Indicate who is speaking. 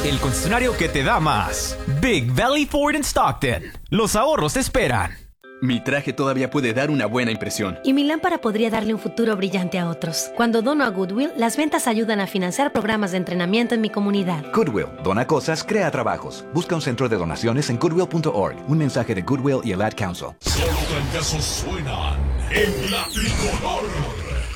Speaker 1: el concesionario que te da más. Big Valley Ford en Stockton. Los ahorros te esperan.
Speaker 2: Mi traje todavía puede dar una buena impresión.
Speaker 3: Y mi lámpara podría darle un futuro brillante a otros. Cuando dono a Goodwill, las ventas ayudan a financiar programas de entrenamiento en mi comunidad.
Speaker 4: Goodwill, dona cosas, crea trabajos. Busca un centro de donaciones en goodwill.org. Un mensaje de Goodwill y el Ad Council.
Speaker 5: Solo trancasos suenan en la tricolor.